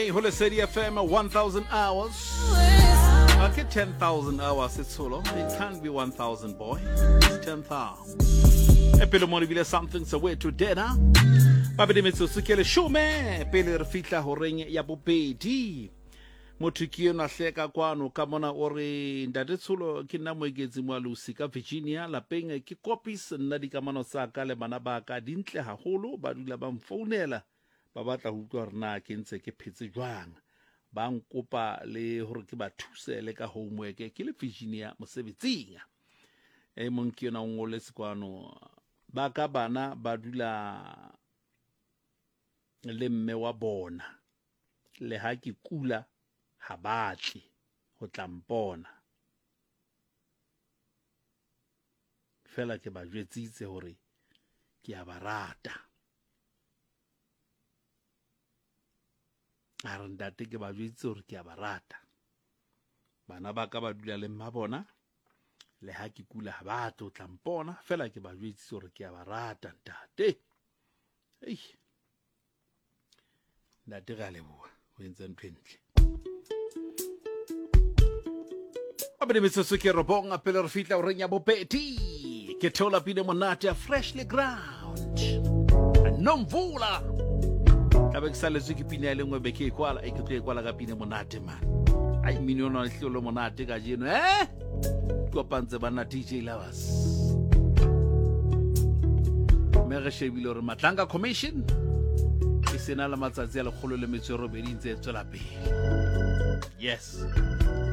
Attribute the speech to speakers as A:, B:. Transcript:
A: Holy City FM 1,000 hours. Okay, 10,000 hours it's solo. It can't be 1,000, boy. It's 10,000. Epelo mo bile something so way to dinner. Babedi metso ke le shome pele re fitla horeng ya bobedi. Motho ke yona hleka kwano ka mona ore ndate tsholo ke nna moeketsi mo Lucy ka Virginia lapeng ke copies nna di kamano tsa ka le bana ba ka dintle haholo ba dula ba mfounela ba batla ho utlwa rena ke ntse ke phetse jwang ba nkopa le hore ke ba thuse le ka homework ke le Virginia mosebetsing mong ke yona ngole sekwano ba ka bana ba dula le mme wa bona le ha ke kula ha batli ho tlampona fela ke ba jwetsitse hore ke a ba rata a re ndate ke ba jwetsitse hore ke a ba rata bana ba ka ba dula le mma bona le ha ke kula ha batli ho tlampona fela ke ba jwetsitse hore ke a ba rata ntate ndate ga leboha ho entse ntho entle Abedi metso ke robong apele re fitla o renya bobedi ke thola pine monate a freshly ground nomvula abe kusalezo ke pine le ngwe beke kwala ke kwala ka pine monate man ai miniono le hlolo monate ka jeno kopantse bana DJ Lovers mere shebile re Matlanga Commission ke sena la matsatsi a le kgolo le metso robedi ntse tswela pele yes